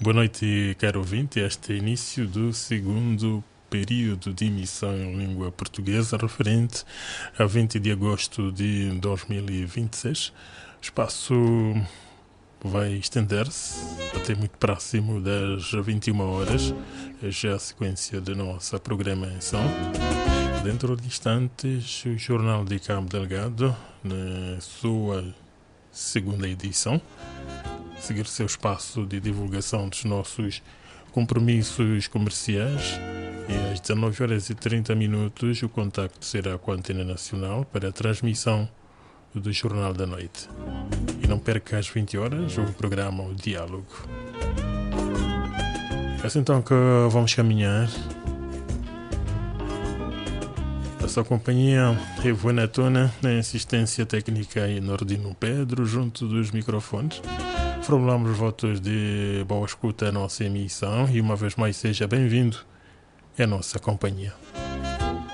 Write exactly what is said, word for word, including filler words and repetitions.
Boa noite, caro ouvinte. Este é início do segundo período de emissão em língua portuguesa referente a vinte de agosto de dois mil e vinte e seis. O espaço vai estender-se até muito próximo das vinte e uma horas, já a sequência da nossa programação. Dentro de instantes, o Jornal de Cabo Delgado, na sua segunda edição, seguir seu espaço de divulgação dos nossos compromissos comerciais, e às dezenove horas e trinta minutos o contacto será com a Antena Nacional para a transmissão do Jornal da Noite. E não perca às vinte horas o programa O Diálogo. É assim então que vamos caminhar. A sua companhia é Buena Tona, na assistência técnica e Nordino Pedro, junto dos microfones. Formulamos votos de boa escuta à nossa emissão e uma vez mais seja bem-vindo à nossa companhia.